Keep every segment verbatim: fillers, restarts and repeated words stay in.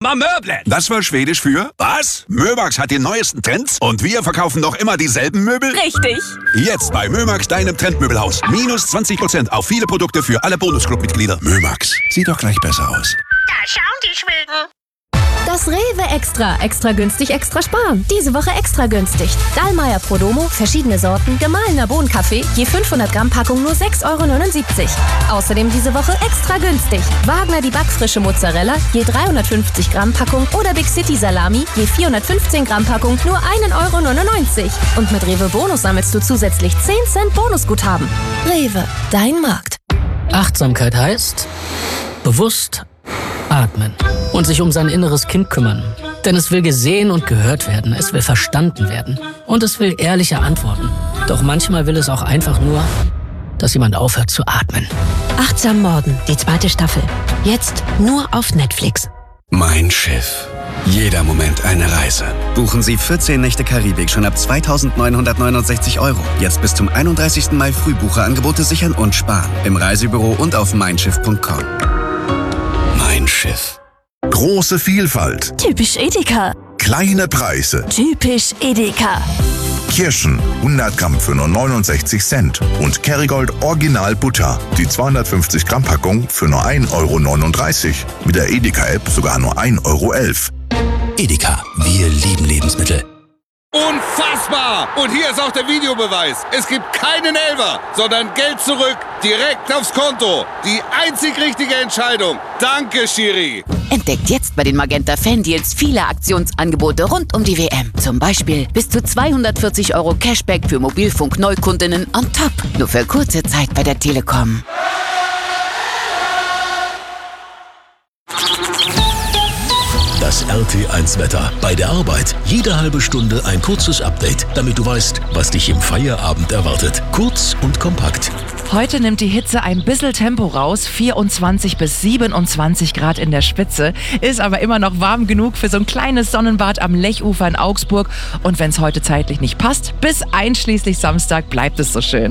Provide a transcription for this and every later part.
aber Möbeln. Das war Schwedisch für was? Mömax hat die neuesten Trends und wir verkaufen noch immer dieselben Möbel? Richtig. Jetzt bei Mömax, deinem Trendmöbelhaus. Minus zwanzig Prozent auf viele Produkte für alle Bonusclub-Mitglieder. Mömax, sieht doch gleich besser aus. Da schauen die Schweden. Das Rewe Extra. Extra günstig, extra sparen. Diese Woche extra günstig. Dallmayr Prodomo, verschiedene Sorten, gemahlener Bohnenkaffee, je fünfhundert Gramm Packung nur sechs Euro neunundsiebzig. Außerdem diese Woche extra günstig. Wagner die backfrische Mozzarella, je dreihundertfünfzig Gramm Packung oder Big City Salami, je vierhundertfünfzehn Gramm Packung nur ein Euro neunundneunzig. Und mit Rewe Bonus sammelst du zusätzlich zehn Cent Bonusguthaben. Rewe, dein Markt. Achtsamkeit heißt bewusst atmen und sich um sein inneres Kind kümmern. Denn es will gesehen und gehört werden, es will verstanden werden und es will ehrliche Antworten. Doch manchmal will es auch einfach nur, dass jemand aufhört zu atmen. Achtsam Morden, die zweite Staffel. Jetzt nur auf Netflix. Mein Schiff. Jeder Moment eine Reise. Buchen Sie vierzehn Nächte Karibik schon ab zweitausendneunhundertneunundsechzig Euro. Jetzt bis zum einunddreißigsten Mai Frühbucherangebote sichern und sparen. Im Reisebüro und auf mein schiff punkt com. Mein Schiff. Große Vielfalt. Typisch Edeka. Kleine Preise. Typisch Edeka. Kirschen hundert Gramm für nur neunundsechzig Cent. Und Kerrygold Original Butter. Die zweihundertfünfzig Gramm Packung für nur ein Euro neununddreißig. Mit der Edeka-App sogar nur ein Euro elf. Edeka, wir lieben Lebensmittel. Unfassbar! Und hier ist auch der Videobeweis. Es gibt keinen Elfer, sondern Geld zurück, direkt aufs Konto. Die einzig richtige Entscheidung. Danke, Schiri. Entdeckt jetzt bei den Magenta Fan-Deals viele Aktionsangebote rund um die W M. Zum Beispiel bis zu zweihundertvierzig Euro Cashback für Mobilfunk-Neukundinnen on top. Nur für kurze Zeit bei der Telekom. Das R T eins Wetter. Bei der Arbeit jede halbe Stunde ein kurzes Update, damit du weißt, was dich im Feierabend erwartet. Kurz und kompakt. Heute nimmt die Hitze ein bisschen Tempo raus, vierundzwanzig bis siebenundzwanzig Grad in der Spitze, ist aber immer noch warm genug für so ein kleines Sonnenbad am Lechufer in Augsburg. Und wenn es heute zeitlich nicht passt, bis einschließlich Samstag bleibt es so schön.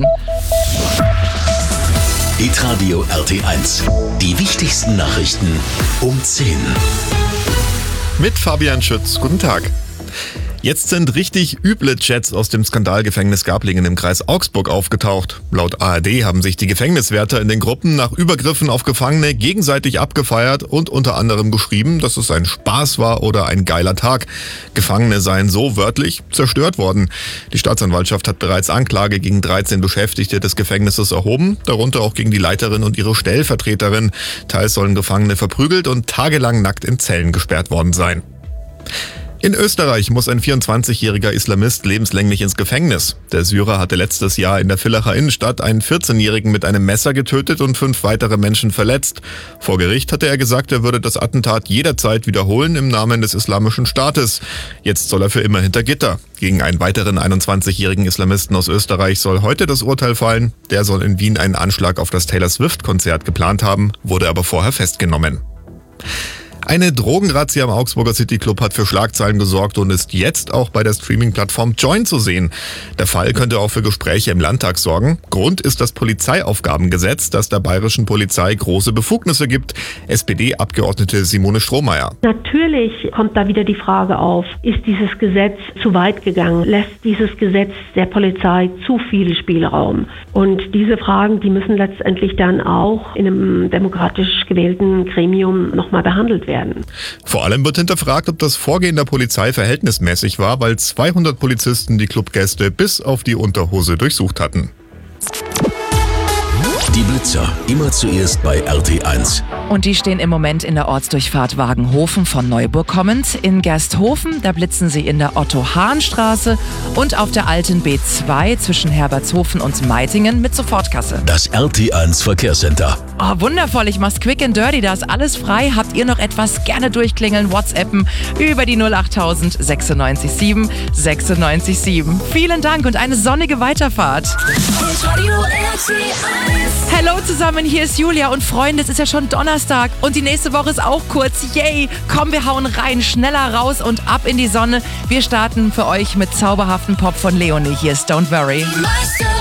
Hitradio R T eins. Die wichtigsten Nachrichten um zehn. Mit Fabian Schütz. Guten Tag. Jetzt sind richtig üble Chats aus dem Skandalgefängnis Garplingen im Kreis Augsburg aufgetaucht. Laut A R D haben sich die Gefängniswärter in den Gruppen nach Übergriffen auf Gefangene gegenseitig abgefeiert und unter anderem geschrieben, dass es ein Spaß war oder ein geiler Tag. Gefangene seien so wörtlich zerstört worden. Die Staatsanwaltschaft hat bereits Anklage gegen dreizehn Beschäftigte des Gefängnisses erhoben, darunter auch gegen die Leiterin und ihre Stellvertreterin. Teils sollen Gefangene verprügelt und tagelang nackt in Zellen gesperrt worden sein. In Österreich muss ein vierundzwanzigjähriger Islamist lebenslänglich ins Gefängnis. Der Syrer hatte letztes Jahr in der Villacher Innenstadt einen vierzehnjährigen mit einem Messer getötet und fünf weitere Menschen verletzt. Vor Gericht hatte er gesagt, er würde das Attentat jederzeit wiederholen im Namen des Islamischen Staates. Jetzt soll er für immer hinter Gitter. Gegen einen weiteren einundzwanzigjährigen Islamisten aus Österreich soll heute das Urteil fallen. Der soll in Wien einen Anschlag auf das Taylor Swift-Konzert geplant haben, wurde aber vorher festgenommen. Eine Drogenrazzia am Augsburger City Club hat für Schlagzeilen gesorgt und ist jetzt auch bei der Streaming-Plattform Joyn zu sehen. Der Fall könnte auch für Gespräche im Landtag sorgen. Grund ist das Polizeiaufgabengesetz, das der bayerischen Polizei große Befugnisse gibt. S P D-Abgeordnete Simone Strohmeier. Natürlich kommt da wieder die Frage auf, ist dieses Gesetz zu weit gegangen? Lässt dieses Gesetz der Polizei zu viel Spielraum? Und diese Fragen, die müssen letztendlich dann auch in einem demokratisch gewählten Gremium nochmal behandelt werden. Vor allem wird hinterfragt, ob das Vorgehen der Polizei verhältnismäßig war, weil zweihundert Polizisten die Clubgäste bis auf die Unterhose durchsucht hatten. Die Blitzer, immer zuerst bei R T eins. Und die stehen im Moment in der Ortsdurchfahrt Wagenhofen von Neuburg kommend. In Gersthofen, da blitzen sie in der Otto-Hahn-Straße und auf der alten B zwei zwischen Herbertshofen und Meitingen mit Sofortkasse. Das R T eins Verkehrscenter. Oh, wundervoll, ich mach's quick and dirty, da ist alles frei. Habt ihr noch etwas? Gerne durchklingeln, WhatsAppen über die null achttausend sechsundneunzig sieben sechsundneunzig sieben. Vielen Dank und eine sonnige Weiterfahrt. Hallo zusammen, hier ist Julia und Freunde, es ist ja schon Donnerstag und die nächste Woche ist auch kurz. Yay! Komm, wir hauen rein, schneller raus und ab in die Sonne. Wir starten für euch mit zauberhaften Pop von Leonie. Hier ist Don't Worry.